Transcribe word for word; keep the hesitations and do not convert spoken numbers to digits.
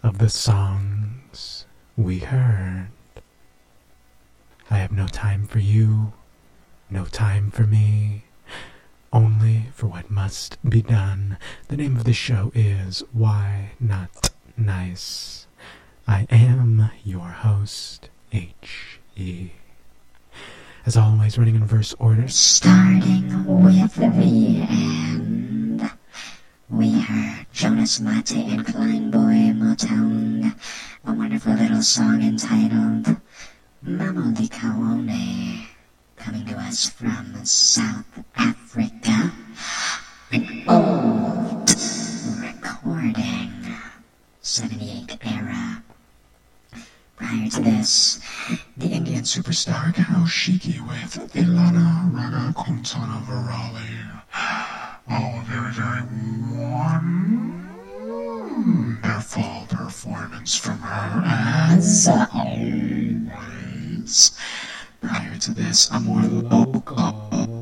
of the songs we heard. I have no time for you, no time for me, only for what must be done. The name of the show is Why Not Nice. I am your host, H E. As always, running in verse order. Starting with the end, we heard Jonas Mate and Kleinboy Motown, a wonderful little song entitled Mamo di Kaone, coming to us from South Africa. An old recording, seventy-eight era. Prior to this, the Indian superstar Kaushiki with Ilana Raga Kuntana Virali. Oh, very, very wonderful performance from her, as always. Prior to this, a more local